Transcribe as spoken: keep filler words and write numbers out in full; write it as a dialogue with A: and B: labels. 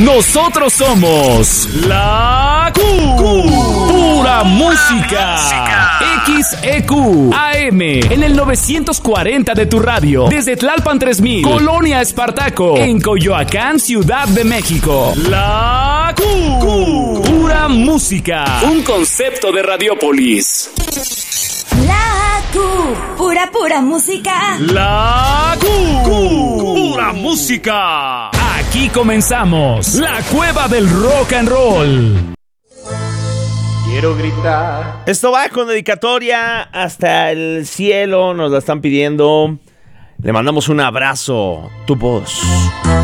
A: Nosotros somos La Q. Pura música. X E Q A M en el novecientos cuarenta de tu radio. Desde Tlalpan tres mil, Colonia Espartaco, en Coyoacán, Ciudad de México. La Q. Pura música. Un concepto de Radiópolis.
B: La Q, pura, pura música.
A: La Q, pura música. Aquí comenzamos La Cueva del Rock and Roll.
C: Quiero gritar. Esto va con dedicatoria hasta el cielo, nos la están pidiendo. Le mandamos un abrazo, tu voz.